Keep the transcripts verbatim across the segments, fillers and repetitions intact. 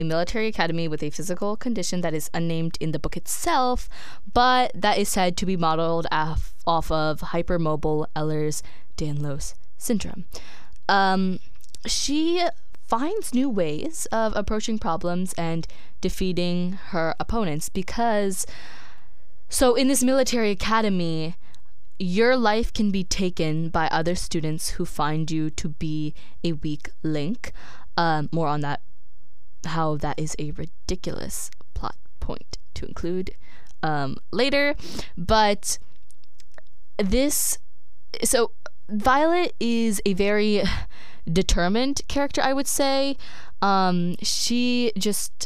a military academy with a physical condition that is unnamed in the book itself, but that is said to be modeled af- off of hypermobile Ehlers-Danlos syndrome. Um, she finds new ways of approaching problems and defeating her opponents because, so in this military academy, your life can be taken by other students who find you to be a weak link. Um, more on that, how that is a ridiculous plot point to include um, later. But this, so Violet is a very determined character, I would say. Um, she just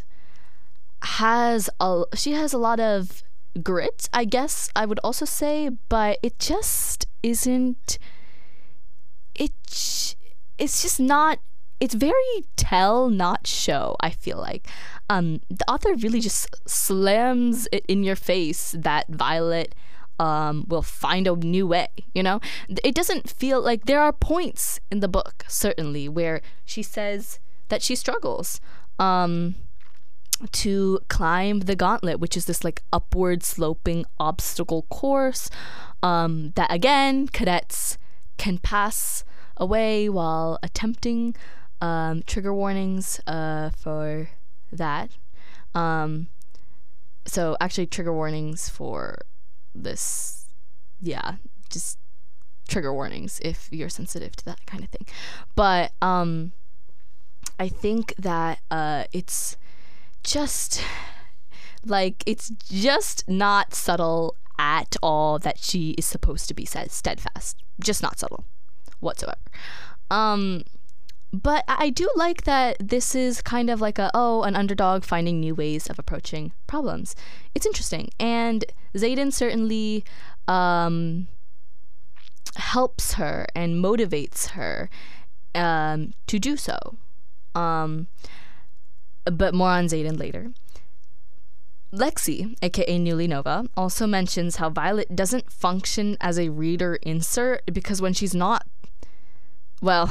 has a, she has a lot of grit, I guess I would also say, but it just isn't, it, it's just not, it's very tell, not show, I feel like. Um, the author really just slams it in your face that Violet um, will find a new way, you know? It doesn't feel like, there are points in the book, certainly, where she says that she struggles um, to climb the gauntlet, which is this like upward sloping obstacle course um, that, again, cadets can pass away while attempting. Um, trigger warnings uh, for that. Um, so actually trigger warnings for this, yeah, just trigger warnings if you're sensitive to that kind of thing. But um, I think that uh, it's just like, it's just not subtle at all that she is supposed to be steadfast. Just not subtle whatsoever. Um, But I do like that this is kind of like a, oh, an underdog finding new ways of approaching problems. It's interesting. And Xaden certainly um, helps her and motivates her um, to do so. Um, but more on Xaden later. Lexi, aka Newly Nova, also mentions how Violet doesn't function as a reader insert because when she's not, well...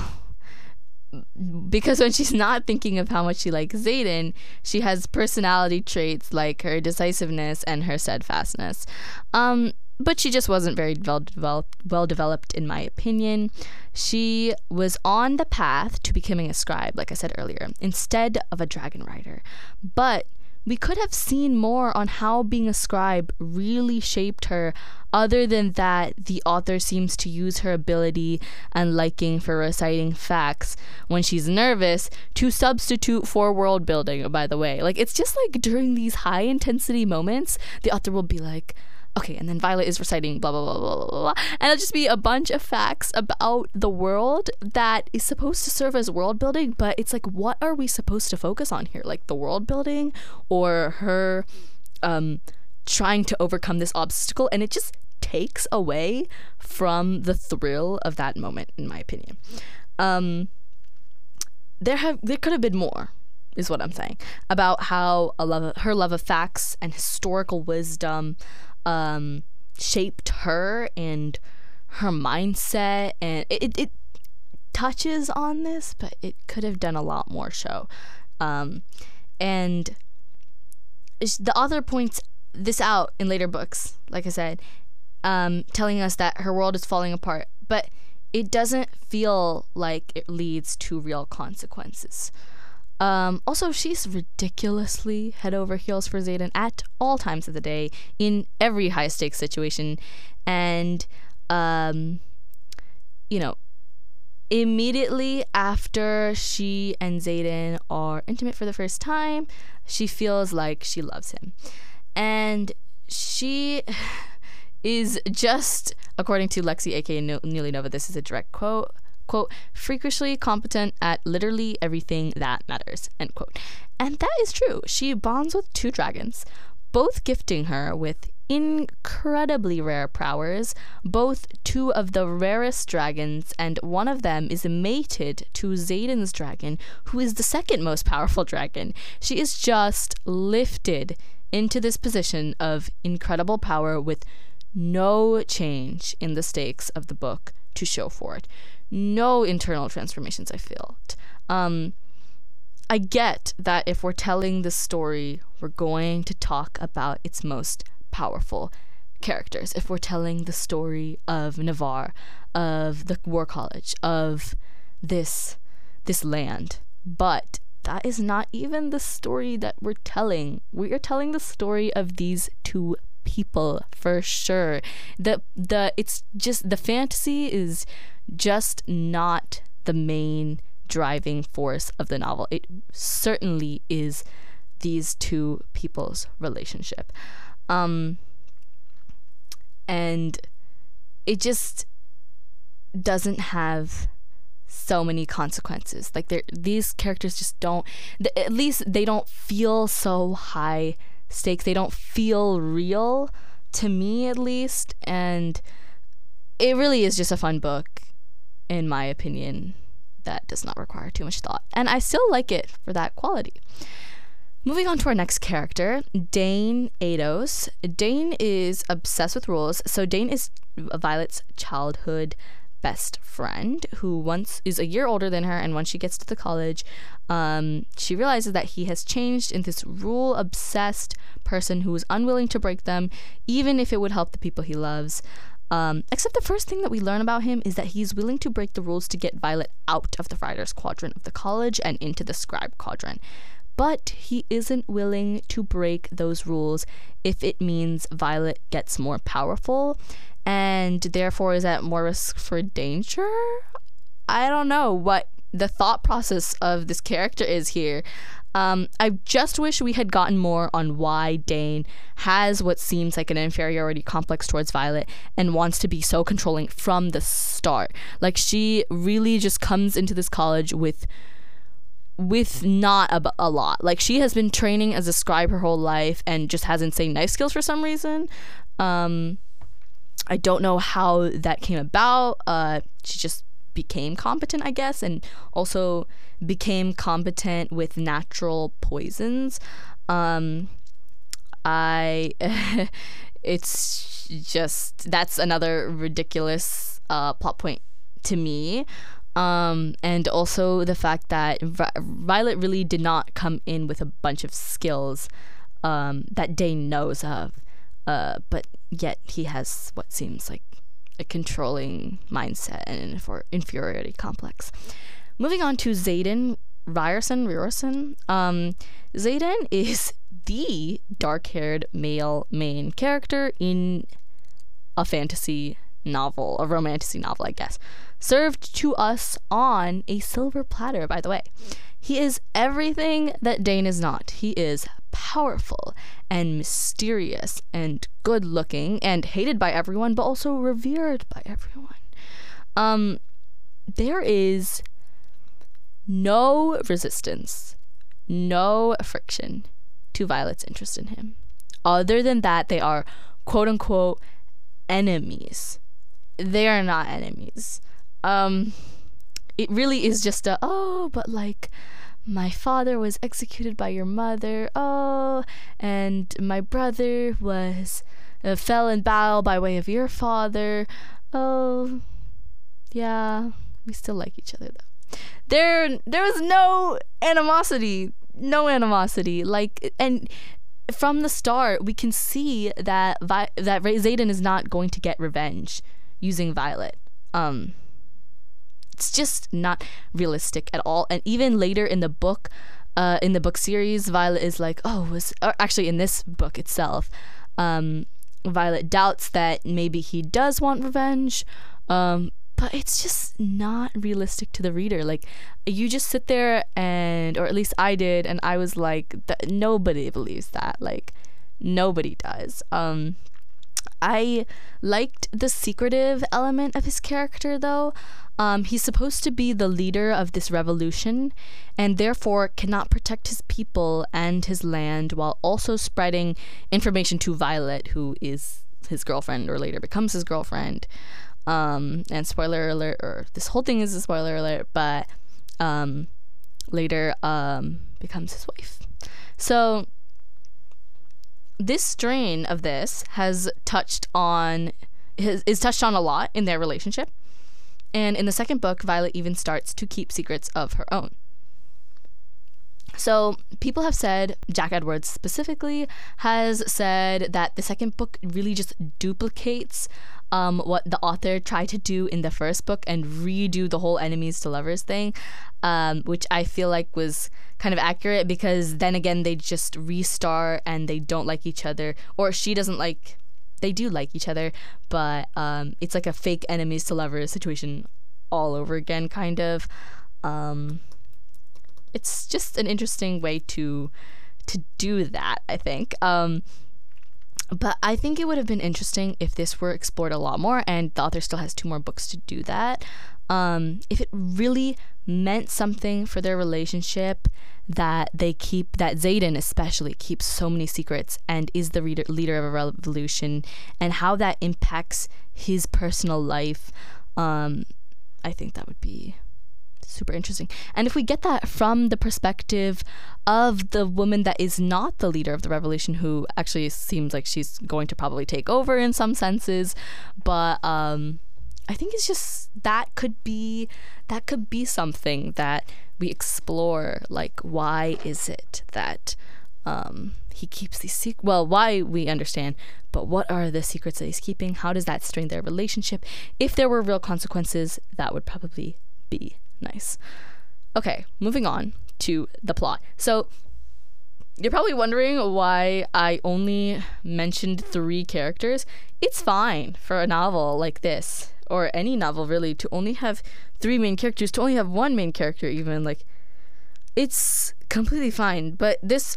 because when she's not thinking of how much she likes Xaden, she has personality traits like her decisiveness and her steadfastness. Um, but she just wasn't very well developed, well developed, in my opinion. She was on the path to becoming a scribe, like I said earlier, instead of a dragon rider. But we could have seen more on how being a scribe really shaped her, other than that the author seems to use her ability and liking for reciting facts when she's nervous to substitute for world building, by the way. Like, it's just like during these high intensity moments, the author will be like, okay, and then Violet is reciting blah, blah, blah, blah, blah, blah. And it'll just be a bunch of facts about the world that is supposed to serve as world building, but it's like, what are we supposed to focus on here? Like the world building or her um, trying to overcome this obstacle? And it just takes away from the thrill of that moment, in my opinion. Um, there have there could have been more, is what I'm saying, about how a love of, her love of facts and historical wisdom um, shaped her and her mindset, and it, it, it touches on this, but it could have done a lot more show. Um, and the author points this out in later books, like I said, um, telling us that her world is falling apart, but it doesn't feel like it leads to real consequences. Um, also, she's ridiculously head over heels for Xaden at all times of the day, in every high-stakes situation. And, um, you know, immediately after she and Xaden are intimate for the first time, she feels like she loves him. And she is just, according to Lexi, aka Newly Nova, this is a direct quote, quote, freakishly competent at literally everything that matters, end quote. And that is true. She bonds with two dragons, both gifting her with incredibly rare powers, both two of the rarest dragons, and one of them is mated to Xaden's dragon, who is the second most powerful dragon. She is just lifted into this position of incredible power with no change in the stakes of the book to show for it. No internal transformations, I felt. Um, I get that if we're telling the story, we're going to talk about its most powerful characters. If we're telling the story of Navarre, of the War College, of this this land, but that is not even the story that we're telling. We are telling the story of these two people for sure. The the it's just the fantasy is just not the main driving force of the novel. It certainly is these two people's relationship. Um and it just doesn't have so many consequences. Like they're these characters just don't th- at least they don't feel so high stakes. They don't feel real to me, at least, and it really is just a fun book in my opinion that does not require too much thought, and I still like it for that quality. Moving on to our next character, Dane Ados. Dane is obsessed with rules. So Dane is Violet's childhood best friend, who once is a year older than her, and once she gets to the college, um, she realizes that he has changed into this rule-obsessed person who is unwilling to break them, even if it would help the people he loves. Um, except the first thing that we learn about him is that he's willing to break the rules to get Violet out of the writer's quadrant of the college and into the scribe quadrant. But he isn't willing to break those rules if it means Violet gets more powerful and therefore is at more risk for danger. I don't know what the thought process of this character is here. Um, I just wish we had gotten more on why Dane has what seems like an inferiority complex towards Violet and wants to be so controlling from the start. Like, she really just comes into this college with with not a, a lot. Like, she has been training as a scribe her whole life and just has insane knife skills for some reason. Um, I don't know how that came about. Uh, she just became competent, I guess, and also became competent with natural poisons. Um, I, it's just, that's another ridiculous uh, plot point to me. Um, and also the fact that Vi- Violet really did not come in with a bunch of skills um, that Dane knows of, uh, but yet he has what seems like a controlling mindset and an infor- inferiority complex. Moving on to Xaden Ryerson, Ryerson. Um, Xaden is the dark-haired male main character in a fantasy novel, a romantasy novel, I guess. Served to us on a silver platter, by the way. He is everything that Dane is not. He is powerful and mysterious and good-looking and hated by everyone, but also revered by everyone. Um, there is no resistance, no friction to Violet's interest in him. Other than that, they are quote-unquote enemies. They are not enemies. Um, it really is just a, oh, but like, my father was executed by your mother, oh, and my brother was, uh, fell in battle by way of your father, oh, yeah, we still like each other, though. There, there was no animosity, no animosity, like, and from the start, we can see that Vi- that Xaden is not going to get revenge using Violet. Um, it's just not realistic at all. And even later in the book, uh, in the book series, Violet is like, oh, was or actually in this book itself, um, Violet doubts that maybe he does want revenge, um, but it's just not realistic to the reader. Like, you just sit there and, or at least I did, and I was like, th- nobody believes that. Like, nobody does. Um, I liked the secretive element of his character, though. Um, he's supposed to be the leader of this revolution and therefore cannot protect his people and his land while also spreading information to Violet, who is his girlfriend or later becomes his girlfriend. Um, and spoiler alert, or this whole thing is a spoiler alert, but um, later um, becomes his wife. So this strain of this has touched on, is, is touched on a lot in their relationship. And in the second book, Violet even starts to keep secrets of her own. So people have said, Jack Edwards specifically has said that the second book really just duplicates um, what the author tried to do in the first book and redo the whole enemies to lovers thing, um, which I feel like was kind of accurate, because then again they just restart and they don't like each other, or she doesn't like, they do like each other, but um, it's like a fake enemies to lovers situation all over again, kind of. Um, it's just an interesting way to to do that, I think. Um, but I think it would have been interesting if this were explored a lot more, and the author still has two more books to do that. Um, if it really meant something for their relationship, that they keep, that Xaden especially keeps so many secrets and is the reader, leader of a revolution, and how that impacts his personal life, um, I think that would be super interesting. And if we get that from the perspective of the woman that is not the leader of the revolution, who actually seems like she's going to probably take over in some senses, but um I think it's just, that could be that could be something that we explore, like, why is it that um he keeps these secrets? Well, why we understand, but what are the secrets that he's keeping? How does that strain their relationship? If there were real consequences, that would probably be nice. Okay, moving on to the plot. So you're probably wondering why I only mentioned three characters. It's fine for a novel like this, or any novel really, to only have three main characters, to only have one main character even. Like, it's completely fine. But this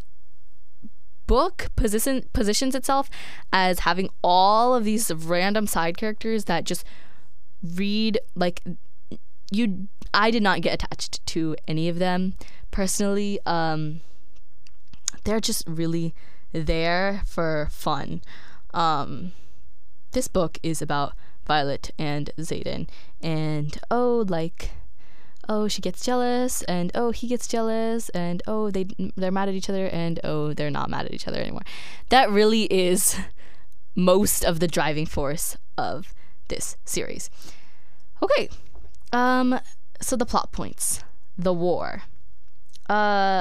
book position positions itself as having all of these random side characters that just read, like, you I did not get attached to any of them personally. Um they're just really there for fun. Um this book is about Violet and Xaden, and oh, like, oh, she gets jealous, and oh, he gets jealous, and oh, they they're mad at each other, and oh, they're not mad at each other anymore. That really is most of the driving force of this series. Okay. Um, so the plot points. The war. Uh,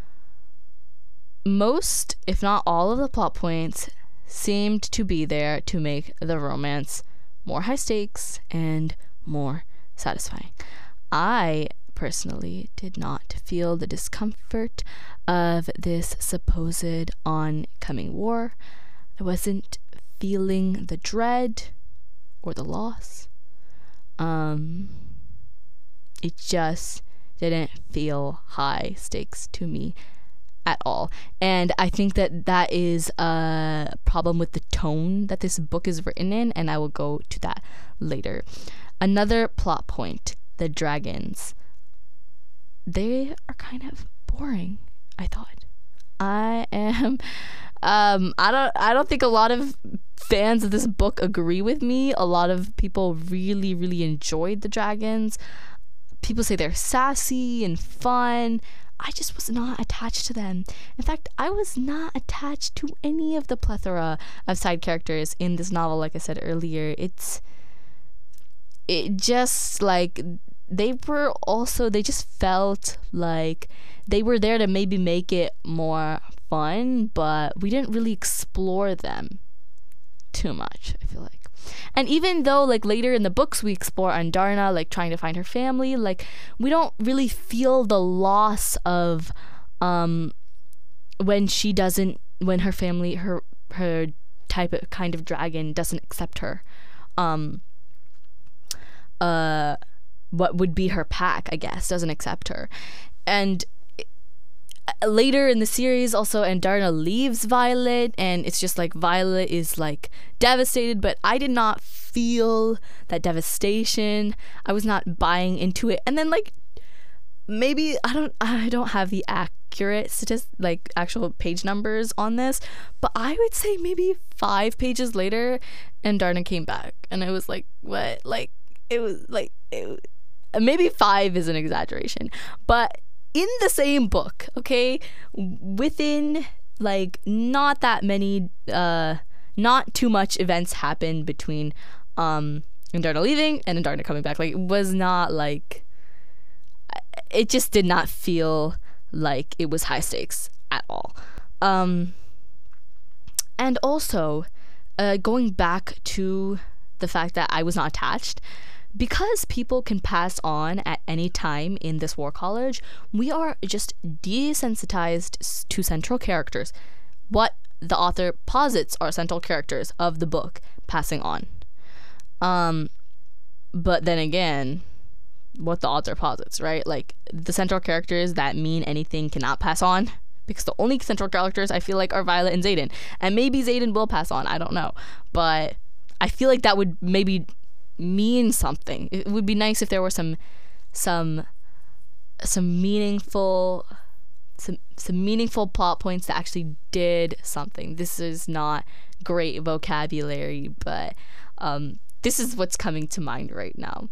most, if not all of the plot points seemed to be there to make the romance more high stakes and more satisfying. I personally did not feel the discomfort of this supposed oncoming war. I wasn't feeling the dread or the loss. Um... It just didn't feel high stakes to me at all. And I think that that is a problem with the tone that this book is written in, and I will go to that later. Another plot point, the dragons. They are kind of boring, I thought. I am um I don't I don't think a lot of fans of this book agree with me. A lot of people really, really enjoyed the dragons. People say they're sassy and fun. I just was not attached to them. In fact, I was not attached to any of the plethora of side characters in this novel. Like I said earlier, it's it just, like, they were also, they just felt like they were there to maybe make it more fun, but we didn't really explore them too much, I feel like. And even though, like, later in the books we explore Andarna, like, trying to find her family, like, we don't really feel the loss of um when she doesn't, when her family, her her type of kind of dragon doesn't accept her. Um uh what would be her pack, I guess, doesn't accept her. And later in the series also, Andarna leaves Violet, and it's just like Violet is, like, devastated, but I did not feel that devastation. I was not buying into it. And then, like, maybe I don't I don't have the accurate statistic, like, actual page numbers on this, but I would say maybe five pages later Andarna came back, and I was like, what? Like, it was like it, maybe five is an exaggeration, but in the same book, okay, within, like, not that many, uh, not too much events happened between um Andarna leaving and Andarna coming back. Like, it was not, like, it just did not feel like it was high stakes at all. Um, and also, uh, going back to the fact that I was not attached, because people can pass on at any time in this war college, we are just desensitized to central characters. What the author posits are central characters of the book passing on. Um, but then again, what the author posits, right? Like, the central characters that mean anything cannot pass on, because the only central characters I feel like are Violet and Xaden. And maybe Xaden will pass on, I don't know. But I feel like that would maybe mean something. It would be nice if there were some some some meaningful some some meaningful plot points that actually did something. This is not great vocabulary, but um, this is what's coming to mind right now.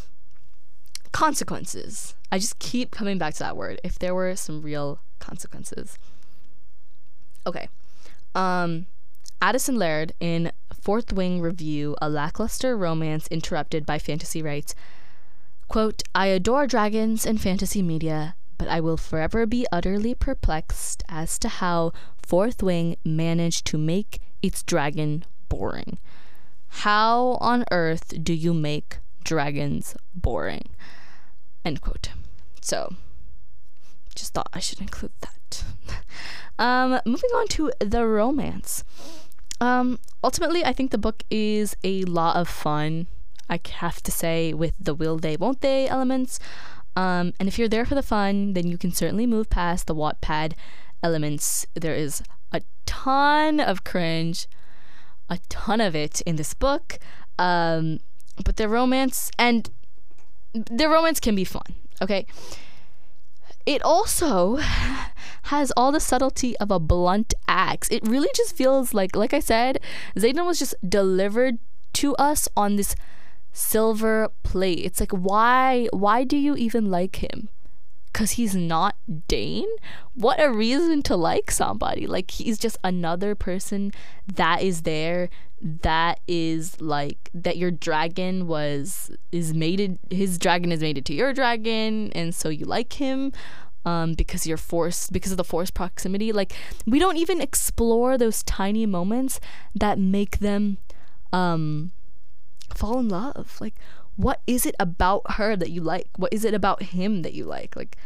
Consequences. I just keep coming back to that word. If there were some real consequences. Okay. Um, Addison Laird in Fourth Wing Review, A Lackluster Romance Interrupted by Fantasy writes, quote, I adore dragons and fantasy media, but I will forever be utterly perplexed as to how Fourth Wing managed to make its dragon boring. How on earth do you make dragons boring? End quote. So, just thought I should include that. um, moving on to the romance. Um, ultimately, I think the book is a lot of fun, I have to say, with the will they, won't they elements. Um, and if you're there for the fun, then you can certainly move past the Wattpad elements. There is a ton of cringe, a ton of it in this book. Um, but the romance, and the romance can be fun, okay? It also has all the subtlety of a blunt axe. It really just feels like, like I said, Xaden was just delivered to us on this silver plate. It's like, why, why do you even like him? Because he's not Dain? What a reason to like somebody. Like, he's just another person that is there, that is like, that your dragon was, is mated, his dragon is mated to your dragon, and so you like him. Um, because you're forced, because of the forced proximity. Like, we don't even explore those tiny moments that make them um, fall in love. Like, what is it about her that you like? What is it about him that you like? Like,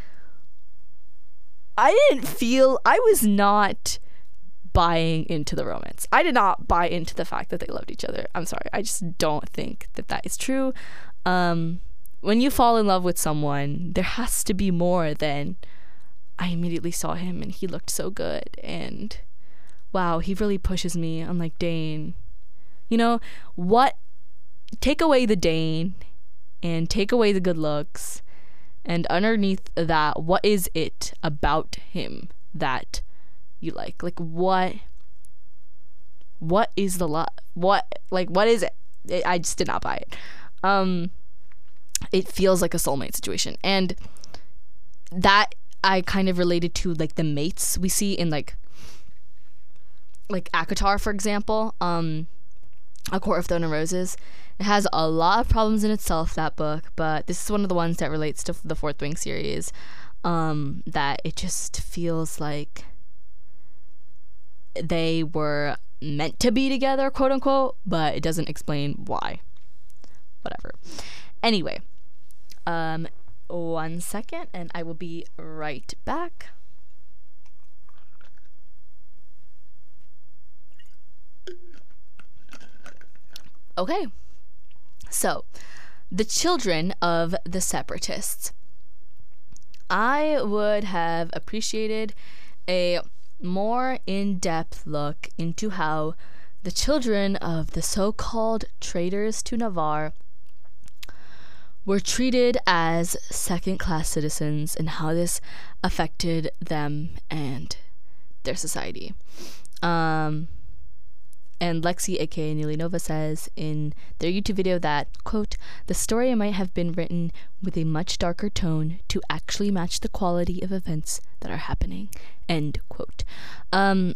I didn't feel, I was not buying into the romance. I did not buy into the fact that they loved each other. I'm sorry. I just don't think that that is true. Um, when you fall in love with someone, there has to be more than, I immediately saw him and he looked so good, and wow, he really pushes me. I'm like, Dain. You know, what, take away the Dain and take away the good looks, and underneath that, what is it about him that you like? Like, what, what is the love? What, like, what is it? it? I just did not buy it. Um, it feels like a soulmate situation, and that I kind of related to, like, the mates we see in, like, like ACOTAR, for example. Um, A Court of Thorn and Roses. It has a lot of problems in itself, that book, but this is one of the ones that relates to the Fourth Wing series. Um, that it just feels like they were meant to be together, quote unquote, but it doesn't explain why. Whatever. Anyway, um, one second, and I will be right back. Okay, so the children of the Separatists. I would have appreciated a more in-depth look into how the children of the so-called traitors to Navarre were treated as second-class citizens, and how this affected them and their society. Um, and Lexi, aka Newly Nova, says in their YouTube video that, quote, the story might have been written with a much darker tone to actually match the quality of events that are happening, end quote. Um,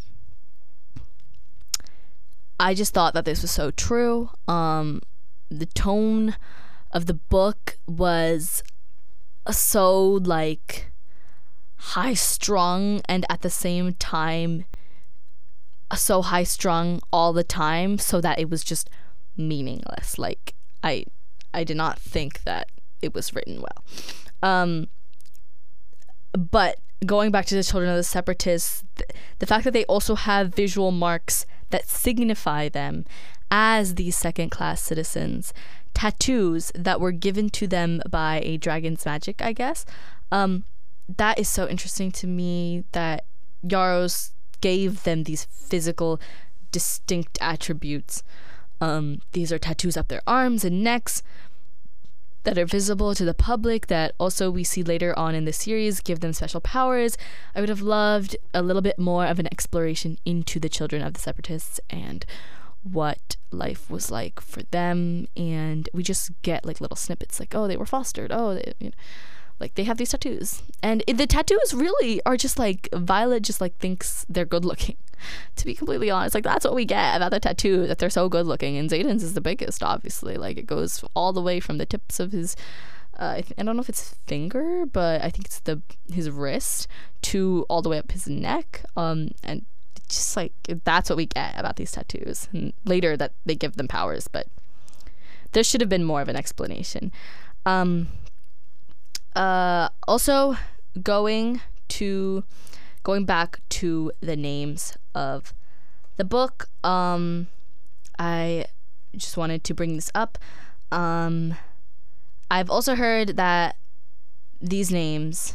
I just thought that this was so true. Um, the tone of the book was so, like, high strung and at the same time so high strung all the time so that it was just meaningless. Like I I did not think that it was written well. Um but going back to the Children of the Separatists, th- the fact that they also have visual marks that signify them as these second class citizens, tattoos that were given to them by a dragon's magic, I guess. Um that is so interesting to me that Yaros gave them these physical distinct attributes. Um, these are tattoos up their arms and necks that are visible to the public, that also we see later on in the series give them special powers. I would have loved a little bit more of an exploration into the Children of the Separatists and what life was like for them. And we just get like little snippets like, oh, they were fostered. Oh, they, you know, like they have these tattoos. And it, the tattoos really are just like, Violet just like thinks they're good looking. To be completely honest, like that's what we get about the tattoo, that they're so good looking. And Xaden's is the biggest, obviously. Like it goes all the way from the tips of his uh, I, th- I don't know if it's finger, but I think it's the his wrist to all the way up his neck. Um, and just like that's what we get about these tattoos. And later that they give them powers, but there should have been more of an explanation. Um, uh, also going to going back to the names of the book, um, I just wanted to bring this up. Um, I've also heard that these names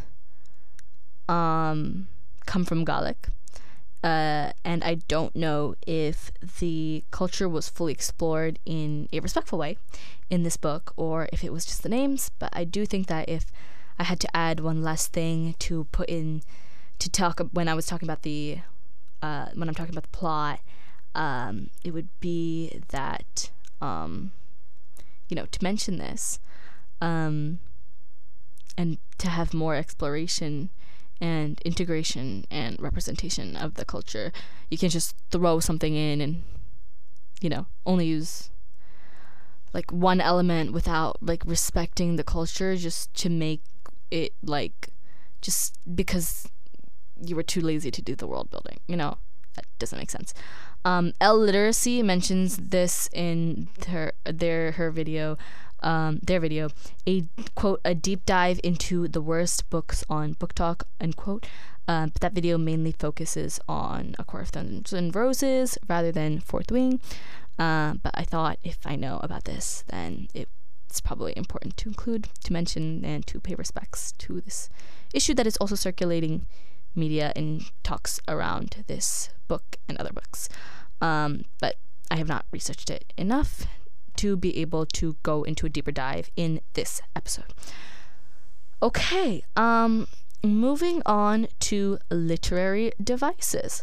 um, come from Gallic, uh, and I don't know if the culture was fully explored in a respectful way in this book, or if it was just the names. But I do think that if I had to add one last thing to put in to talk when I was talking about the uh, when I'm talking about the plot, um, it would be that um, you know, to mention this, um, and to have more exploration and integration and representation of the culture. You can just throw something in and, you know, only use like one element without like respecting the culture just to make it like just because you were too lazy to do the world building, you know. That doesn't make sense. um L Literacy mentions this in her their her video um their video a quote a deep dive into the worst books on Book Talk, unquote. Um but that video mainly focuses on A Court of Thorns and Roses rather than Fourth Wing. Uh, but I thought if I know about this, then it's probably important to include, to mention, and to pay respects to this issue that is also circulating media and talks around this book and other books. Um, but I have not researched it enough to be able to go into a deeper dive in this episode. Okay, um, moving on to literary devices.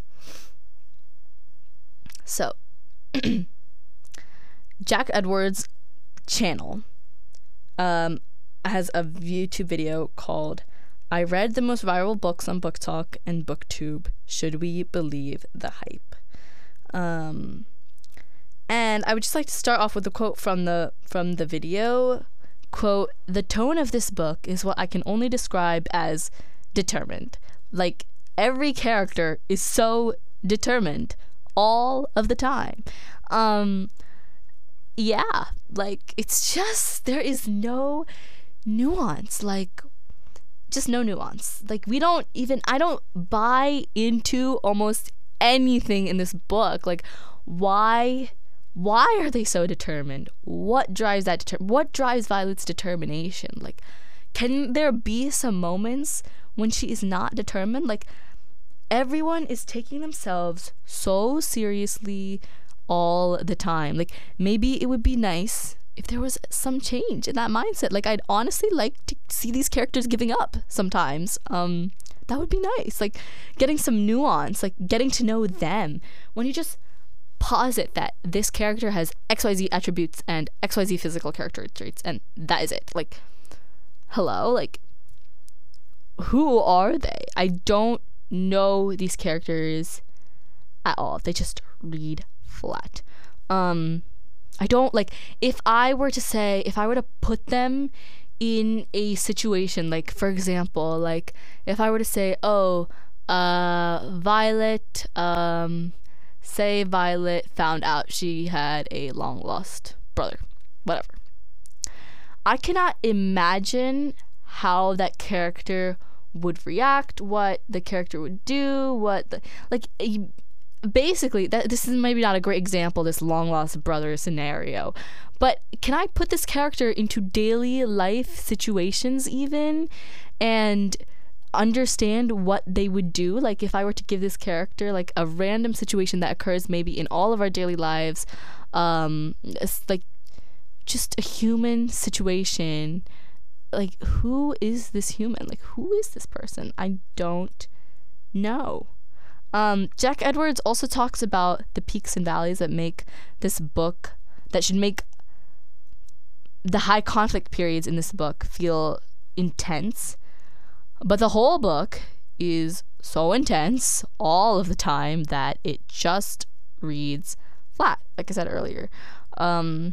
So, Jack Edwards' channel um, has a YouTube video called I Read the Most Viral Books on Book Talk and BookTube. Should we believe the hype? Um, and I would just like to start off with a quote from the from the video. Quote, "The tone of this book is what I can only describe as determined. Like, every character is so determined all of the time." Um, yeah, like, it's just, there is no nuance, like, just no nuance. Like, we don't even, I don't buy into almost anything in this book. Like, why, why are they so determined? What drives that, deter- what drives Violet's determination? Like, can there be some moments when she is not determined? Like, everyone is taking themselves so seriously all the time. Like, maybe it would be nice if there was some change in that mindset. Like, I'd honestly like to see these characters giving up sometimes. Um, that would be nice. Like, getting some nuance, like getting to know them. When you just posit that this character has X Y Z attributes and X Y Z physical character traits, and that is it. Like, hello? Like, who are they? I don't know these characters at all. They just read flat. Um, I don't, like, if I were to say, if I were to put them in a situation, like for example, like if I were to say, oh, uh Violet, um say Violet found out she had a long lost brother, whatever. I cannot imagine how that character would react, what the character would do, what the, like basically that this is maybe not a great example, this long lost brother scenario, but can I put this character into daily life situations even and understand what they would do? Like if I were to give this character like a random situation that occurs maybe in all of our daily lives, um it's like just a human situation, like who is this human, like who is this person? I don't know. um Jack Edwards also talks about the peaks and valleys that make this book, that should make the high conflict periods in this book feel intense, but the whole book is so intense all of the time that it just reads flat, like I said earlier. Um,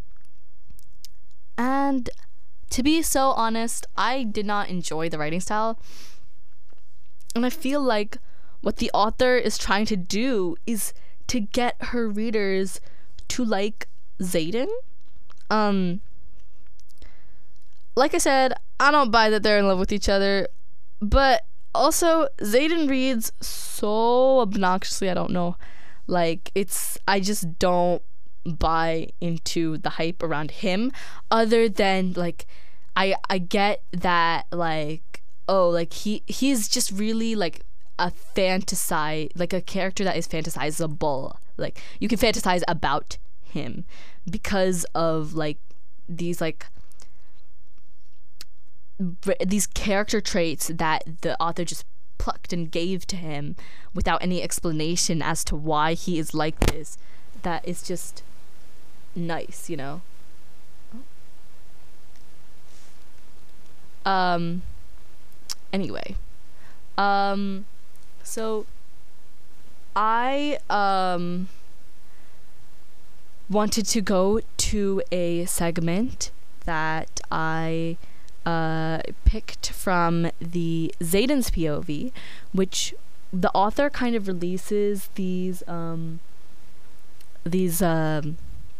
and to be so honest, I did not enjoy the writing style. And I feel like what the author is trying to do is to get her readers to like Xaden. Um, like I said, I don't buy that they're in love with each other, but also Xaden reads so obnoxiously, I don't know. Like, it's, I just don't buy into the hype around him, other than, like, I I get that, like, oh, like, he he's just really, like, a fantasize, like, a character that is fantasizable. Like, you can fantasize about him because of, like, these, like, these character traits that the author just plucked and gave to him without any explanation as to why he is like this. That is just nice, you know. Um anyway, um so I um wanted to go to a segment that I uh, picked from the Xaden's P O V, which the author kind of releases these um, these um,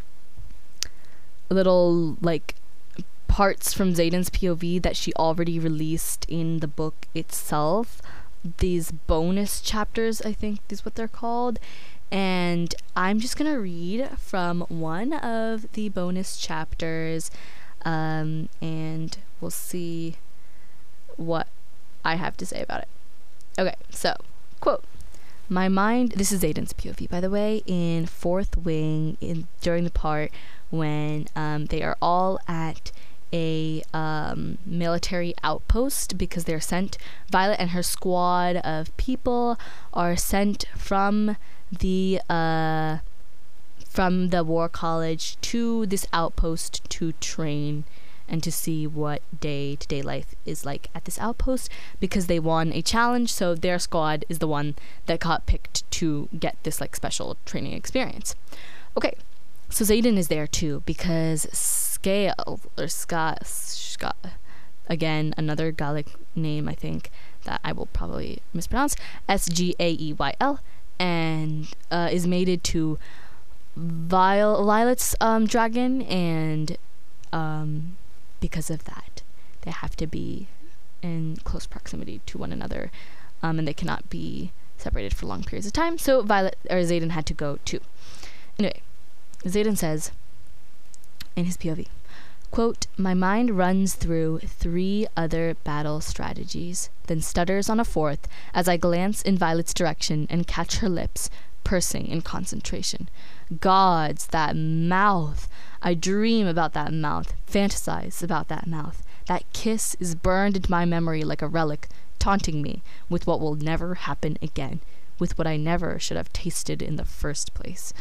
little like parts from Xaden's P O V that she already released in the book itself. These bonus chapters, I think is what they're called. And I'm just gonna read from one of the bonus chapters, um, and we'll see what I have to say about it. Okay, so, quote, my mind, this is Xaden's P O V, by the way, in Fourth Wing, in during the part when um, they are all at a um, military outpost because they're sent, Violet and her squad of people are sent from the uh from the war college to this outpost to train and to see what day-to-day life is like at this outpost, because they won a challenge, so their squad is the one that got picked to get this like special training experience. Okay, so Xaden is there too because Scale or Scott, Scott again, another Gallic name I think that I will probably mispronounce, S G A E Y L, and uh, is mated to Viol- Violet's um, dragon, and um, because of that, they have to be in close proximity to one another, um, and they cannot be separated for long periods of time. So Violet or Xaden had to go too. Anyway, Xaden says in his P O V, quote, my mind runs through three other battle strategies, then stutters on a fourth as I glance in Violet's direction and catch her lips pursing in concentration. Gods, that mouth! I dream about that mouth, fantasize about that mouth. That kiss is burned into my memory like a relic, taunting me with what will never happen again, with what I never should have tasted in the first place.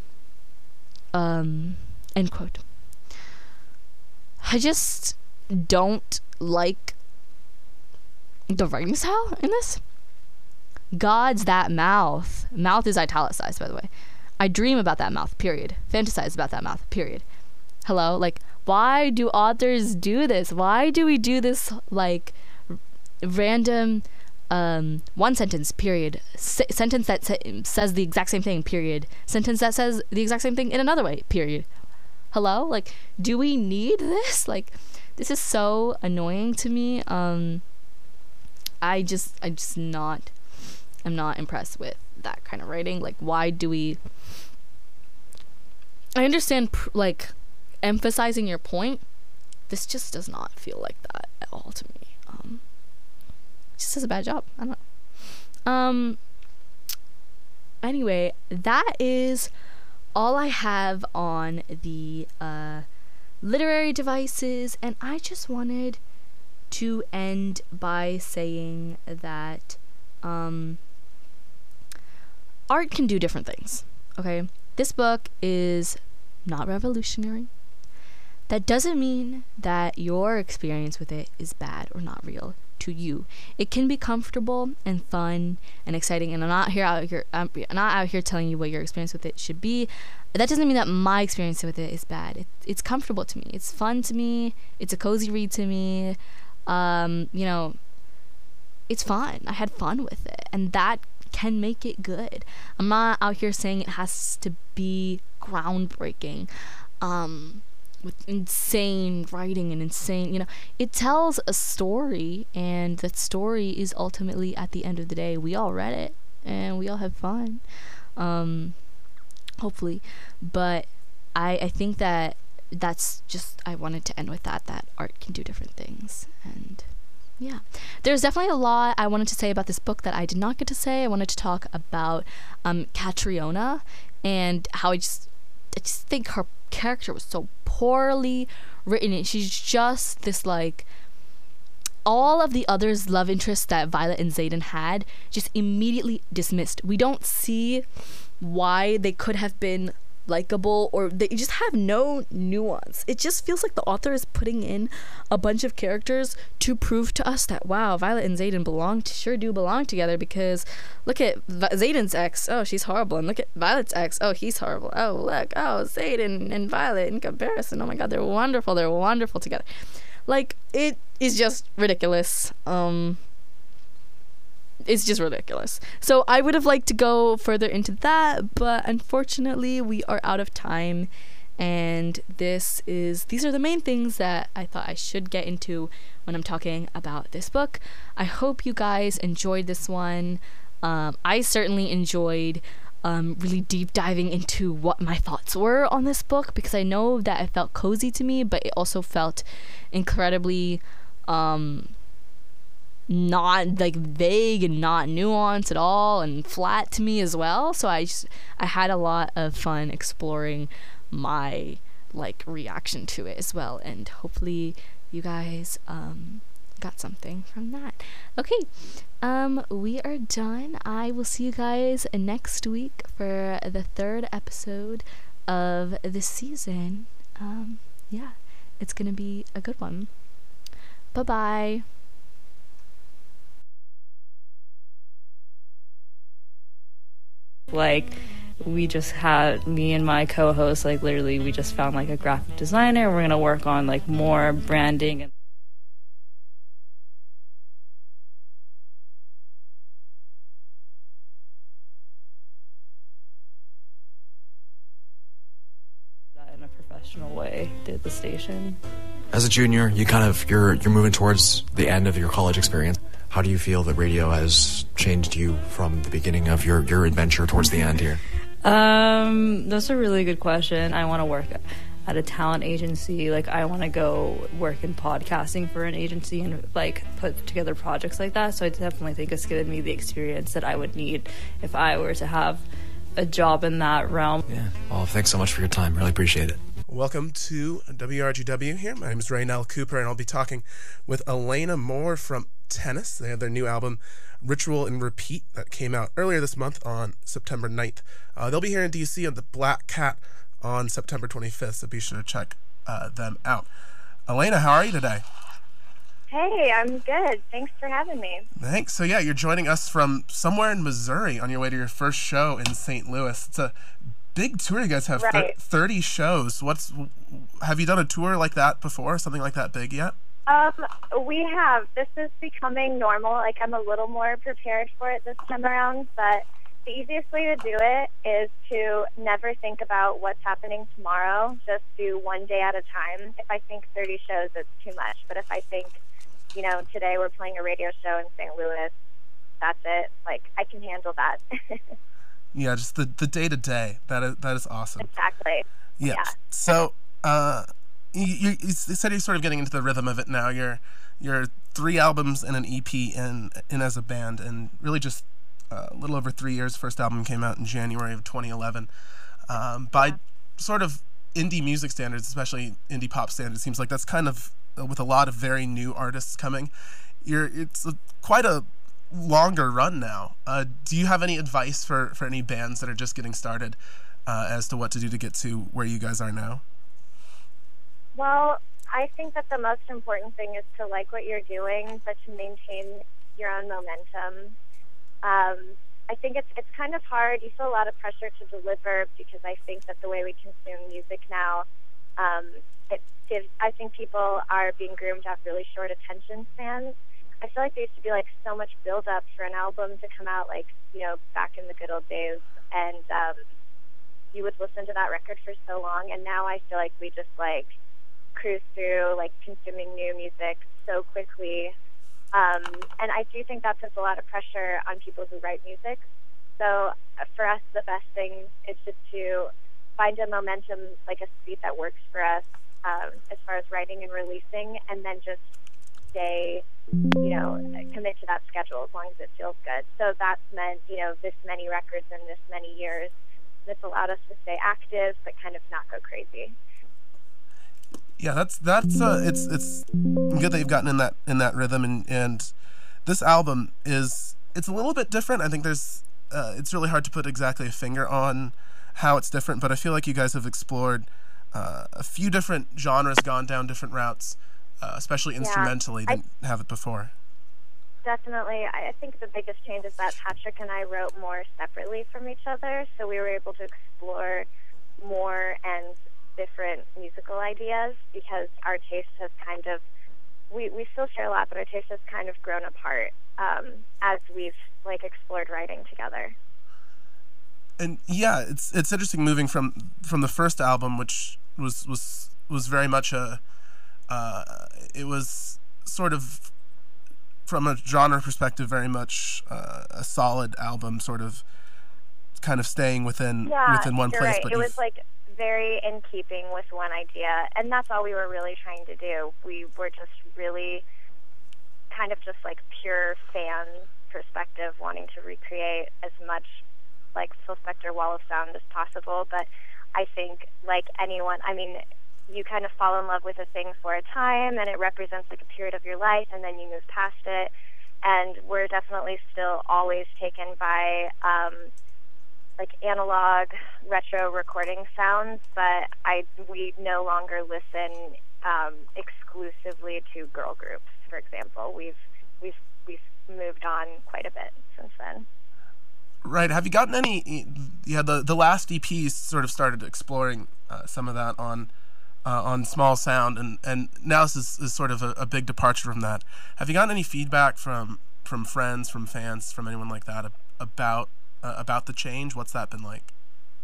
Um, end quote. I just don't like the writing style in this. God's that mouth. Mouth is italicized, by the way. I dream about that mouth, period. Fantasize about that mouth, period. Hello? Like, Why do authors do this? Why do we do this, like, random um, one sentence, period, S- sentence that sa- says the exact same thing, period, sentence that says the exact same thing in another way, period? Hello? Like, do we need this? Like, this is so annoying to me. Um, I just, I just not, I'm not impressed with that kind of writing. Like, why do we, I understand, pr- like, emphasizing your point. This just does not feel like that at all to me. Um, it just does a bad job. I don't know. Um, anyway, that is all I have on the uh, literary devices, and I just wanted to end by saying that um, art can do different things, okay? This book is not revolutionary. That doesn't mean that your experience with it is bad or not real to you. It can be comfortable and fun and exciting, and I'm not here out here I'm not out here telling you what your experience with it should be. That doesn't mean that my experience with it is bad. It, it's comfortable to me. It's fun to me. It's a cozy read to me. Um, you know, it's fun. I had fun with it, and that can make it good. I'm not out here saying it has to be groundbreaking. Um, with insane writing and insane, you know, it tells a story, and that story is ultimately, at the end of the day, we all read it and we all had fun, um hopefully. But I I think that that's just, I wanted to end with that that art can do different things. And yeah, there's definitely a lot I wanted to say about this book that I did not get to say. I wanted to talk about um Catriona and how I just I just think her character was so poorly written. And she's just this, like, all of the others' love interests that Violet and Xaden had just immediately dismissed. We don't see why they could have been likable, or they just have no nuance. It just feels like the author is putting in a bunch of characters to prove to us that, wow, Violet and Xaden belong to, sure do belong together, because look at v- Xaden's ex, oh, she's horrible, and look at Violet's ex, oh, he's horrible, oh, look, oh, Xaden and Violet in comparison, oh my god, they're wonderful, they're wonderful together. Like, it is just ridiculous. Um It's just ridiculous. So I would have liked to go further into that, but unfortunately we are out of time, and this is these are the main things that I thought I should get into when I'm talking about this book. I hope you guys enjoyed this one. Um, I certainly enjoyed um, really deep diving into what my thoughts were on this book, because I know that it felt cozy to me, but it also felt incredibly um not, like, vague and not nuanced at all, and flat to me as well. So I just I had a lot of fun exploring my, like, reaction to it as well, and hopefully you guys um got something from that. Okay, um we are done. I will see you guys next week for the third episode of this season. Um yeah, it's gonna be a good one. Bye bye. Like, we just had, me and my co-host, like, literally we just found, like, a graphic designer. We're gonna work on, like, more branding and that in a professional way. Did the station. As a junior, you kind of you're you're moving towards the end of your college experience. How do you feel that radio has changed you from the beginning of your, your adventure towards the end here? Um, that's a really good question. I want to work at a talent agency. Like, I want to go work in podcasting for an agency and, like, put together projects like that. So I definitely think it's given me the experience that I would need if I were to have a job in that realm. Yeah. Well, thanks so much for your time. Really appreciate it. Welcome to W R G W here. My name is Raynell Cooper, and I'll be talking with Elena Moore from Tennis. They have their new album, Ritual and Repeat, that came out earlier this month on September ninth. Uh, they'll be here in D C on the Black Cat on September twenty-fifth, so be sure to check uh, them out. Elena, how are you today? Hey, I'm good. Thanks for having me. Thanks. So yeah, you're joining us from somewhere in Missouri on your way to your first show in Saint Louis. It's a big tour you guys have. thir- Right. thirty shows. What's have you done a tour like that before? Something like that big yet? Um, we have. This is becoming normal. Like, I'm a little more prepared for it this time around, but the easiest way to do it is to never think about what's happening tomorrow. Just do one day at a time. If I think thirty shows, it's too much. But if I think, you know, today we're playing a radio show in Saint Louis, that's it. Like, I can handle that. Yeah, just the the day to day. That is that is awesome. Exactly. Yeah. Yeah. So, uh, you, you you said you're sort of getting into the rhythm of it now. You're you're three albums and an E P in in as a band, and really just uh, a little over three years. First album came out in January of twenty eleven. Um, by Yeah. sort of indie music standards, especially indie pop standards, it seems like that's kind of uh, with a lot of very new artists coming. You're it's a, quite a longer run now. Uh, do you have any advice for, for any bands that are just getting started uh, as to what to do to get to where you guys are now? Well, I think that the most important thing is to like what you're doing, but to maintain your own momentum. Um, I think it's it's kind of hard. You feel a lot of pressure to deliver because I think that the way we consume music now, um, it gives. I think people are being groomed to have really short attention spans. I feel like there used to be like so much build up for an album to come out, like, you know, back in the good old days, and um, you would listen to that record for so long, and now I feel like we just like cruise through like consuming new music so quickly, um, and I do think that puts a lot of pressure on people who write music. So uh, for us, the best thing is just to find a momentum, like a speed that works for us um, as far as writing and releasing, and then just stay, you know, commit to that schedule as long as it feels good. So that's meant, you know, this many records in this many years. It's allowed us to stay active, but kind of not go crazy. Yeah, that's that's uh, it's it's good that you've gotten in that in that rhythm, and and this album is it's a little bit different. I think there's uh, it's really hard to put exactly a finger on how it's different, but I feel like you guys have explored uh, a few different genres, gone down different routes. Uh, especially instrumentally, yeah, I, didn't have it before. Definitely. I think the biggest change is that Patrick and I wrote more separately from each other, so we were able to explore more and different musical ideas because our taste has kind of, we, we still share a lot, but our taste has kind of grown apart um, as we've like explored writing together. And yeah, it's it's interesting moving from from the first album, which was was was very much a Uh, it was sort of, from a genre perspective, very much uh, a solid album, sort of, kind of staying within yeah, within one you're place. Right. But it was like very in keeping with one idea, and that's all we were really trying to do. We were just really, kind of just like pure fan perspective, wanting to recreate as much like Phil Spector Wall of Sound as possible. But I think, like anyone, I mean. You kind of fall in love with a thing for a time, and it represents like a period of your life, and then you move past it. And we're definitely still always taken by um, like analog, retro recording sounds, but I we no longer listen um, exclusively to girl groups. For example, we've we've we've moved on quite a bit since then. Right. Have you gotten any? Yeah, the the last E Ps sort of started exploring uh, some of that on. Uh, on Small Sound, and, and now this is, is sort of a, a big departure from that. Have you gotten any feedback from from friends, from fans, from anyone like that about uh, about the change? What's that been like?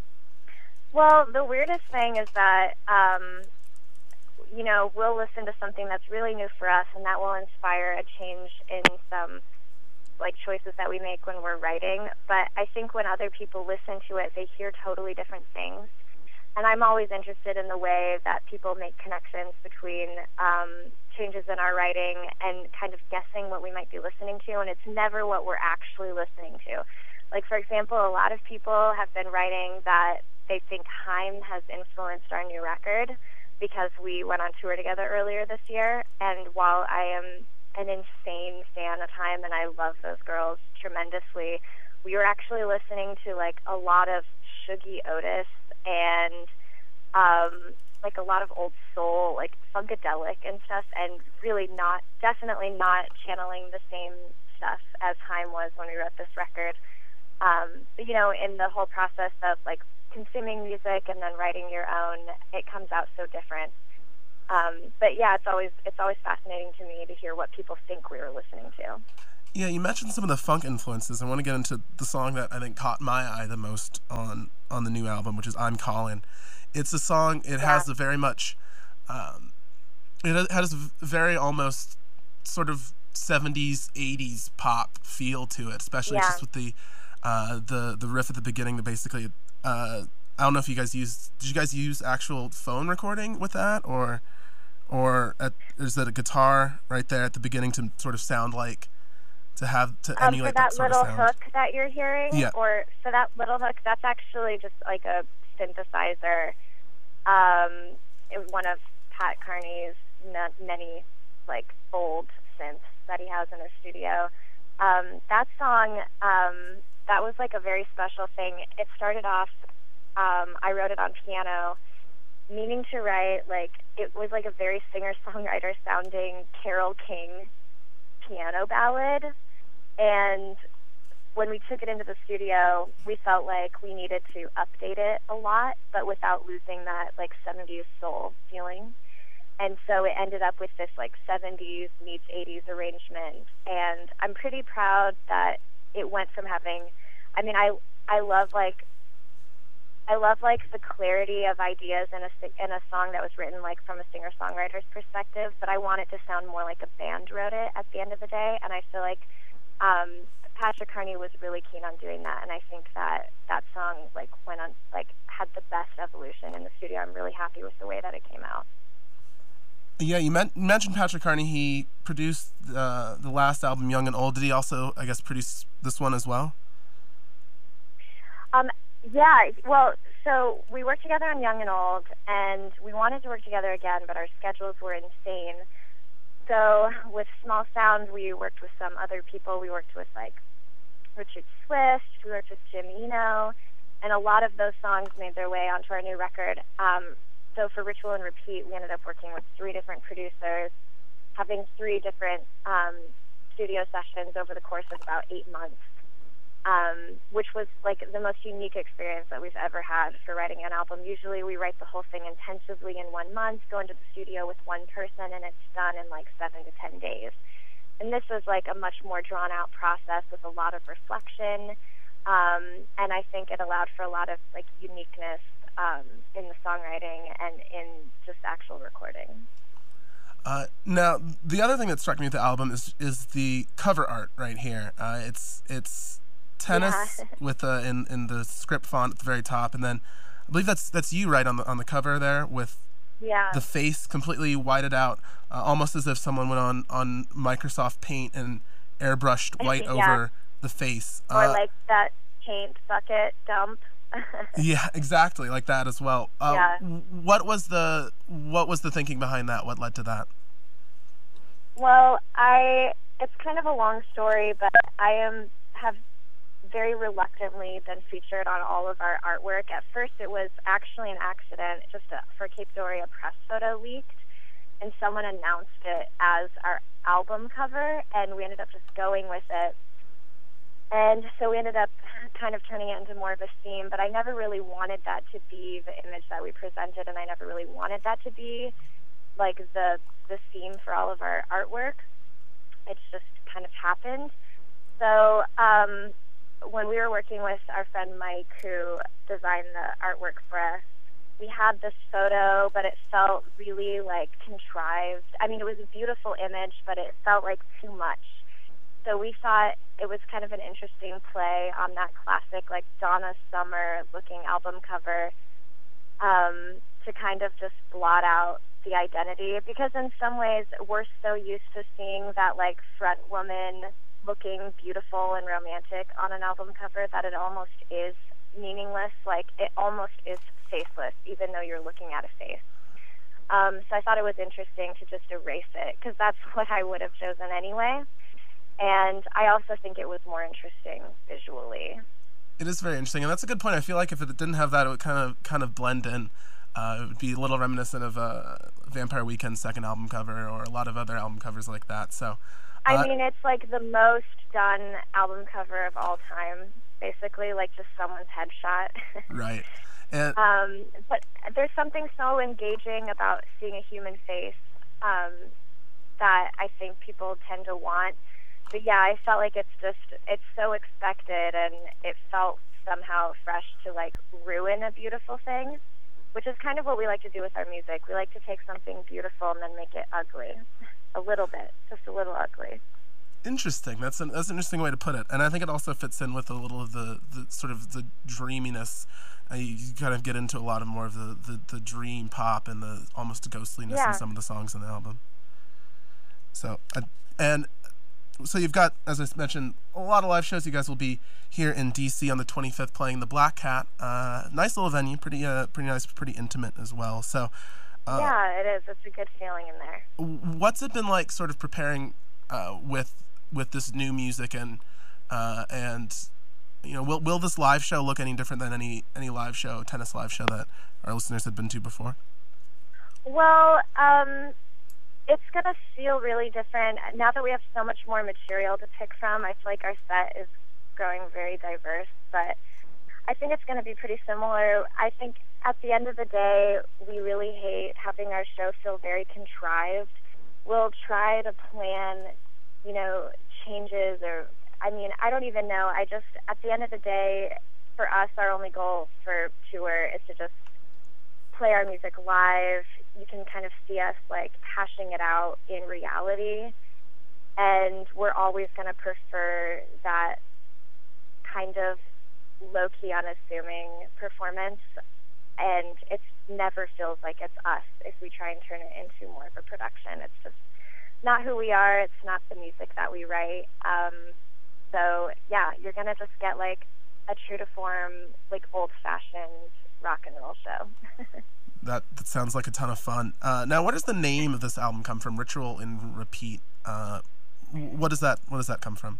Well, the weirdest thing is that um, you know, we'll listen to something that's really new for us, and that will inspire a change in some like choices that we make when we're writing. But I think when other people listen to it, they hear totally different things. And I'm always interested in the way that people make connections between um, changes in our writing and kind of guessing what we might be listening to, and it's never what we're actually listening to. Like, for example, a lot of people have been writing that they think Haim has influenced our new record because we went on tour together earlier this year, and while I am an insane fan of Haim and I love those girls tremendously, we were actually listening to, like, a lot of Shuggie Otis and um, like a lot of old soul, like funkadelic and stuff, and really not, definitely not channeling the same stuff as Haim was when we wrote this record. Um, but, you know, in the whole process of like consuming music and then writing your own, it comes out so different. Um, but yeah, it's always it's always fascinating to me to hear what people think we were listening to. Yeah, you mentioned some of the funk influences. I want to get into the song that I think caught my eye the most on on the new album, which is "I'm Callin'." It's a song. It Yeah. has a very much. Um, it has a very almost sort of seventies, eighties pop feel to it, especially Yeah. just with the uh, the the riff at the beginning. That basically, uh, I don't know if you guys used. Did you guys use actual phone recording with that, or or at, is that a guitar right there at the beginning to sort of sound like to have to Um, emulate for that, sort little of sound? hook that you're hearing, Yeah. or for that little hook, that's actually just like a synthesizer. Um, it was one of Pat Carney's ma- many like old synths that he has in his studio. Um, that song, um, that was like a very special thing. It started off, um, I wrote it on piano, meaning to write like it was like a very singer-songwriter sounding Carole King piano ballad. And when we took it into the studio, we felt like we needed to update it a lot, but without losing that like seventies soul feeling. And so it ended up with this like seventies meets eighties arrangement. And I'm pretty proud that it went from having, I mean, I I love like I love like the clarity of ideas in a si- in a song that was written like from a singer-songwriter's perspective, but I want it to sound more like a band wrote it at the end of the day. And I feel like um, Patrick Carney was really keen on doing that, and I think that that song like went on like had the best evolution in the studio. I'm really happy with the way that it came out. Yeah, you men- mentioned Patrick Carney. He produced uh, the last album, Young and Old. Did he also, I guess, produce this one as well? Um, yeah, well, so we worked together on Young and Old, and we wanted to work together again, but our schedules were insane. So with Small Sound, we worked with some other people. We worked with, like, Richard Swift. We worked with Jim Eno, and a lot of those songs made their way onto our new record. Um, so for Ritual and Repeat, we ended up working with three different producers, having three different um, studio sessions over the course of about eight months. Um, which was like the most unique experience that we've ever had for writing an album. Usually we write the whole thing intensively in one month, go into the studio with one person, and it's done in like seven to ten days. And this was like a much more drawn out process with a lot of reflection. Um, and I think it allowed for a lot of like uniqueness um, in the songwriting and in just actual recording. Uh, now, the other thing that struck me with the album is is the cover art right here. Uh, it's it's tennis Yeah. with uh, in in the script font at the very top, and then I believe that's that's you right on the on the cover there with Yeah. the face completely whited out, uh, almost as if someone went on on Microsoft Paint and airbrushed white Yeah. over the face. Or Uh, like that paint bucket dump. yeah, exactly like that as well. Uh, Yeah. What was the what was the thinking behind that? What led to that? Well, I it's kind of a long story, but I am have very reluctantly been featured on all of our artwork. At first, it was actually an accident, just a, for Cape Dory, a press photo leaked, and someone announced it as our album cover, and we ended up just going with it. And so we ended up kind of turning it into more of a theme, but I never really wanted that to be the image that we presented, and I never really wanted that to be like the the theme for all of our artwork. It's just kind of happened. So um, when we were working with our friend Mike, who designed the artwork for us, we had this photo, but it felt really like contrived. I mean, it was a beautiful image, but it felt like too much. So we thought it was kind of an interesting play on that classic, like Donna Summer looking album cover, um, to kind of just blot out the identity, because in some ways we're so used to seeing that like front woman looking beautiful and romantic on an album cover that it almost is meaningless. Like it almost is faceless, even though you're looking at a face. Um, so I thought it was interesting to just erase it, because that's what I would have chosen anyway. And I also think it was more interesting visually. It is very interesting, and that's a good point. I feel like if it didn't have that, it would kind of kind of blend in. Uh, it would be a little reminiscent of uh, Vampire Weekend's second album cover, or a lot of other album covers like that. So, uh, I mean, it's like the most done album cover of all time, basically, like just someone's headshot. right. And Um, but there's something so engaging about seeing a human face um, that I think people tend to want. But yeah, I felt like it's just, it's so expected, and it felt somehow fresh to like ruin a beautiful thing, which is kind of what we like to do with our music. We like to take something beautiful and then make it ugly. A little bit, just a little ugly. interesting. That's an that's an interesting way to put it, and I think it also fits in with a little of the, the sort of the dreaminess. Uh, you, you kind of get into a lot of more of the, the, the dream pop and the almost ghostliness Yeah. in some of the songs in the album. So uh, and so you've got, as I mentioned, a lot of live shows. You guys will be here in D C on the twenty-fifth playing the Black Cat. Uh, nice little venue, pretty uh, pretty nice, pretty intimate as well. So. Uh, Yeah, it is. It's a good feeling in there. What's it been like, sort of preparing uh, with with this new music, and uh, and you know, will will this live show look any different than any any live show, tennis live show that our listeners had been to before? Well, um, it's going to feel really different. Now that we have so much more material to pick from, I feel like our set is growing very diverse, but I think it's going to be pretty similar. I think at the end of the day, we really hate having our show feel very contrived. We'll try to plan, you know, changes, or, I mean, I don't even know. I just, at the end of the day, for us, our only goal for tour is to just play our music live. You can kind of see us, like, hashing it out in reality. And we're always going to prefer that kind of low-key, unassuming performance. And it never feels like it's us if we try and turn it into more of a production. It's just not who we are. It's not the music that we write. Um, so, yeah, you're going to just get, like, a true-to-form, like, old-fashioned rock and roll show. That, that sounds like a ton of fun. Uh, now, where does the name of this album come from? Ritual and Repeat. Uh, what does that What does that come from?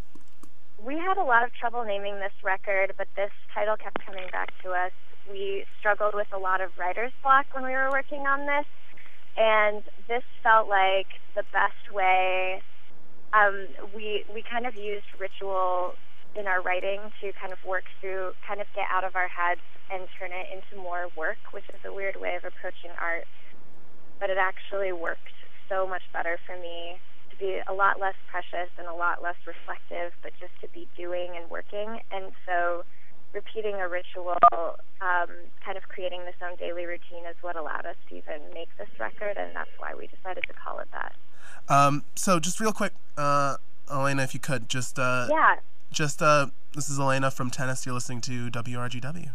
We had a lot of trouble naming this record, but this title kept coming back to us. We struggled with a lot of writer's block when we were working on this, and this felt like the best way. Um, we we kind of used ritual in our writing to kind of work through, kind of get out of our heads and turn it into more work, which is a weird way of approaching art. But it actually worked so much better for me to be a lot less precious and a lot less reflective, but just to be doing and working. And so repeating a ritual, um, kind of creating this own daily routine is what allowed us to even make this record, and that's why we decided to call it that. Um, so just real quick, uh, Elena, if you could, just... Uh, Yeah. Just, uh, this is Elena from Tennis. You're listening to W R G W.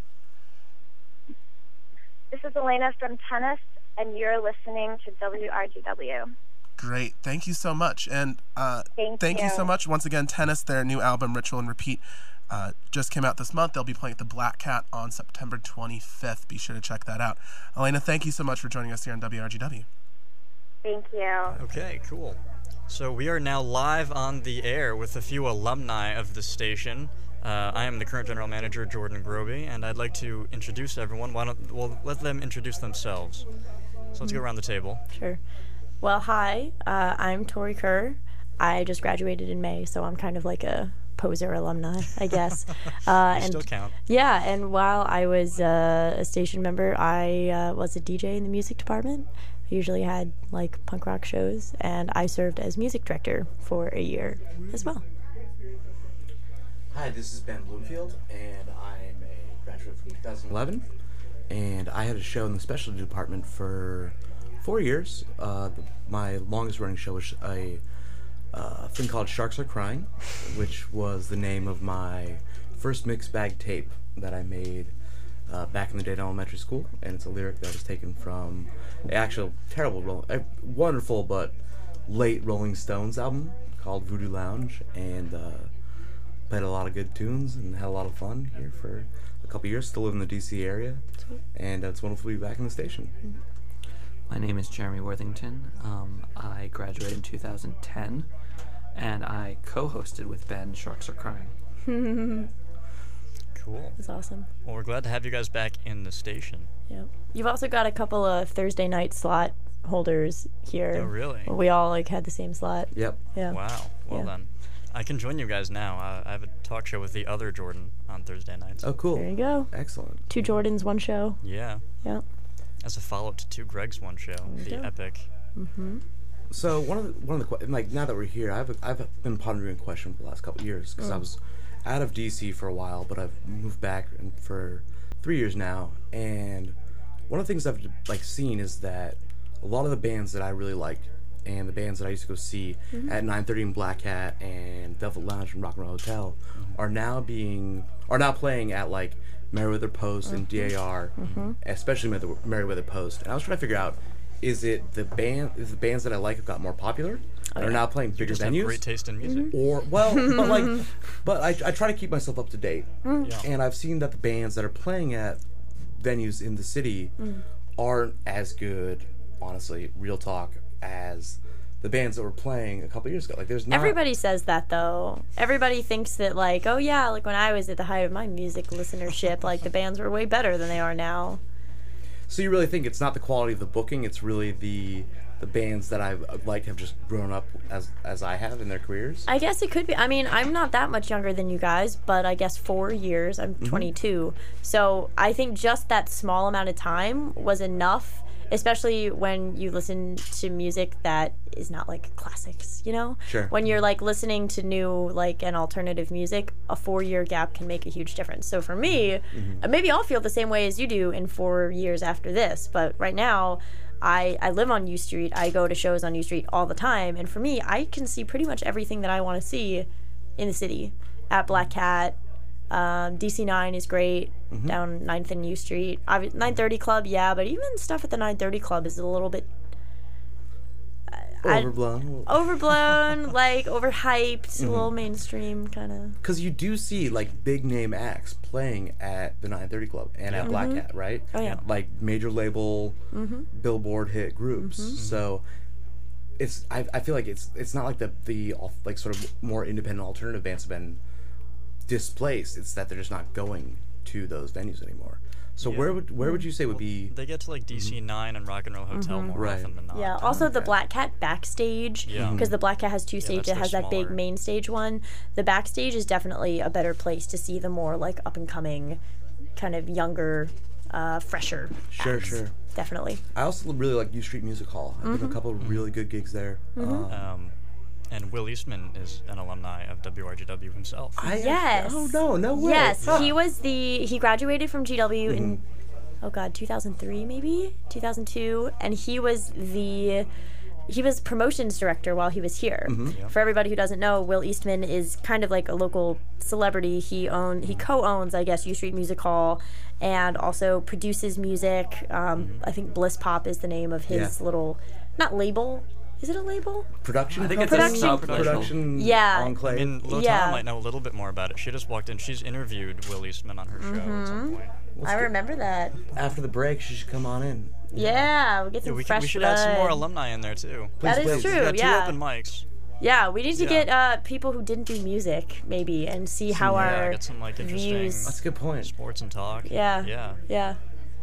This is Elena from Tennis, and you're listening to W R G W. Great. Thank you so much. And uh, Thank thank you. you. so much. Once again, Tennis, their new album, Ritual and Repeat, uh, just came out this month. They'll be playing at the Black Cat on September twenty-fifth. Be sure to check that out. Elena, thank you so much for joining us here on W R G W. Thank you. Okay, cool. So we are now live on the air with a few alumni of the station. Uh, I am the current general manager, Jordan Groby, and I'd like to introduce everyone. Why don't we'll let them introduce themselves. So let's go around the table. Sure. Well, hi, uh, I'm Tori Kerr. I just graduated in May, so I'm kind of like a poser alumni, I guess. Uh, You and still count. Yeah, and while I was uh, a station member, I uh, was a D J in the music department. I usually had like punk rock shows, and I served as music director for a year as well. Hi, this is Ben Bloomfield, and I'm a graduate from two thousand eleven, and I had a show in the specialty department for four years. Uh, the, my longest running show was a uh, thing called Sharks Are Crying, which was the name of my first mixed bag tape that I made uh, back in the day at elementary school, and it's a lyric that was taken from an actual terrible, roll, a wonderful but late Rolling Stones album called Voodoo Lounge, and uh, played a lot of good tunes and had a lot of fun here for a couple years. Still live in the D C area, and uh, it's wonderful to be back in the station. My name is Jeremy Worthington. Um, I graduated in two thousand ten, and I co-hosted with Ben Sharks Are Crying. Cool. That's awesome. Well, we're glad to have you guys back in the station. Yep. You've also got a couple of Thursday night slot holders here. Oh, really? We all like had the same slot. Yep. Yeah. Wow. Well Yeah. done. I can join you guys now. Uh, I have a talk show with the other Jordan on Thursday nights. Oh, cool. There you go. Excellent. Two Jordans, one show. Yeah. Yeah. As a follow-up to Two Greg's one show, the go. epic. Mm-hmm. So one of the one of the que- like now that we're here, I've I've been pondering a question for the last couple of years because I was out of D C for a while, but I've moved back and for three years now. And one of the things I've like seen is that a lot of the bands that I really liked and the bands that I used to go see at nine thirty and Black Hat and Velvet Lounge and Rock and Roll Hotel are now being are now playing at like Merriweather Post and D A R, especially Merriweather, Merriweather Post. And I was trying to figure out, is it the band is the bands that I like have got more popular and are now playing bigger Just venues? have great taste in music. Or well, but like, but I, I try to keep myself up to date, Yeah. and I've seen that the bands that are playing at venues in the city aren't as good, honestly, real talk, as the bands that were playing a couple years ago. Like, there's not Everybody says that though. Everybody thinks that like, oh yeah, like when I was at the height of my music listenership, like the bands were way better than they are now. So you really think it's not the quality of the booking; it's really the the bands that I've liked have just grown up as as I have in their careers. I guess it could be. I mean, I'm not that much younger than you guys, but I guess four years. I'm twenty-two. So I think just that small amount of time was enough, especially when you listen to music that is not like classics, you know? Sure. When you're like listening to new, like an alternative music, a four year gap can make a huge difference. So for me, uh, maybe I'll feel the same way as you do in four years after this, but right now, I, I live on U Street. I go to shows on U Street all the time. And for me, I can see pretty much everything that I want to see in the city. At Black Cat, um, D C nine is great, down ninth and U Street. Obvi- nine thirty Club, yeah, but even stuff at the nine thirty Club is a little bit I- Overblown. overblown, like overhyped, a little mainstream kind of. Because you do see like big name acts playing at the nine thirty Club and at Black Hat, right? Oh, yeah. Like major label, Billboard hit groups. So it's I, I feel like it's it's not like the the al- like sort of more independent alternative bands have been displaced. It's that they're just not going to those venues anymore. So Yeah. where would where would you say would be? They get to like D C nine and Rock and Roll Hotel more Right. often than not. Yeah, also the Okay. Black Cat backstage, Yeah. because the Black Cat has two that's stages. It their has that big smaller- main stage one. The backstage is definitely a better place to see the more like up and coming, kind of younger, uh, fresher. Sure, acts. sure. Definitely. I also really like U Street Music Hall. I've been to a couple of really good gigs there. Um, Um, and Will Eastman is an alumni of W R G W himself. I Yes. Oh no, no way. Yes, Huh. he was the he graduated from G W in oh god, two thousand three maybe, two thousand two, and he was the he was promotions director while he was here. For everybody who doesn't know, Will Eastman is kind of like a local celebrity. He own he co-owns, I guess, U Street Music Hall, and also produces music. Um, I think Bliss Pop is the name of his Yeah. little not label. Is it a label? Production. I think it's company? a sub- production. Yeah. Enclave. I mean, Lotana Yeah. might know a little bit more about it. She just walked in. She's interviewed Will Eastman on her show at some point. I remember that. After the break, she should come on in. Yeah, we get Yeah, some we, fresh can, we should add some more blood. alumni in there too. That Please, is please. true. We've got Yeah. two open mics. Yeah, we need to Yeah. get uh, people who didn't do music, maybe, and see how yeah, our get some like interesting views. That's a good point. sports and talk. Yeah. Yeah. Yeah.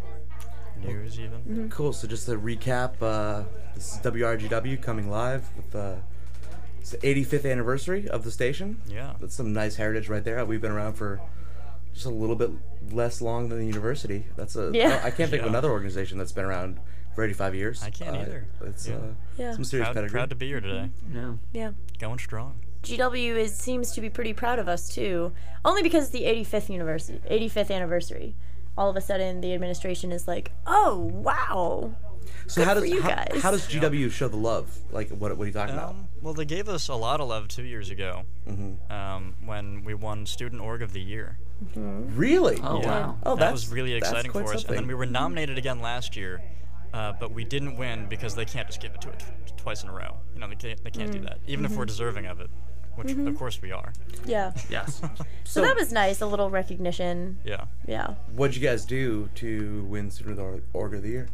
News even. Cool. So just to recap, uh, this is W R G W coming live with uh, it's the eighty-fifth anniversary of the station. Yeah. That's some nice heritage right there. We've been around for just a little bit less long than the university. That's a Yeah. I can't think of Yeah. another organization that's been around for eighty-five years. I can't Uh, either. It's Yeah. uh, Yeah. some serious Proud, pedigree. proud to be here today. No. Yeah. Going strong. G W is seems to be pretty proud of us too, only because it's the eighty-fifth university, eighty-fifth anniversary. All of a sudden, the administration is like, "Oh wow, so good how for does you how, guys. how does G W show the love? Like what what are you talking about? Um, well, they gave us a lot of love two years ago um, when we won Student Org of the Year. Really? Oh, Yeah. wow. Oh, that that's was really that's exciting quite for us. And then something. we were nominated again last year, uh, but we didn't win because they can't just give it to it t- twice in a row. You know, they can't, they can't do that, even if we're deserving of it, which of course we are. yeah." Yes. So that was nice, a little recognition. Yeah. Yeah. What'd you guys do to win Student Org- Org of the Year?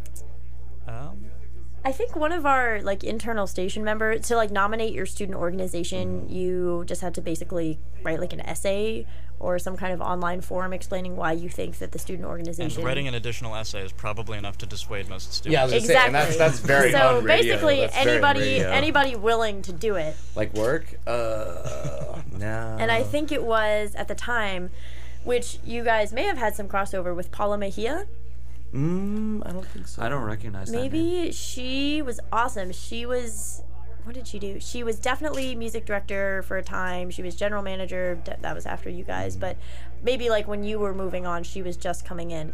Um, I think one of our like internal station members to like nominate your student organization, you just had to basically write like an essay or some kind of online forum explaining why you think that the student organization. And writing an additional essay is probably enough to dissuade most students. Yeah, I was gonna exactly. say, and that's that's very so on radio. basically, That's very on anybody radio. anybody willing to do it. Like work? Uh, no. And I think it was at the time, which you guys may have had some crossover with Paula Mejia. Mm, I don't think so. I don't recognize that name. Maybe she was awesome. She was. What did she do? She was definitely music director for a time. She was general manager. That was after you guys. But maybe like when you were moving on, she was just coming in.